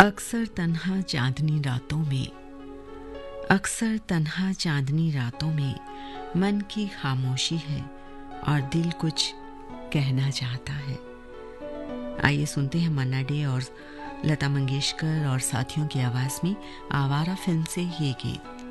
अक्सर तन्हा चांदनी रातों में, अक्सर तन्हा चांदनी रातों में मन की खामोशी है और दिल कुछ कहना चाहता है। आइए सुनते हैं मन्ना डे और लता मंगेशकर और साथियों की आवाज में आवारा फिल्म से ये गीत।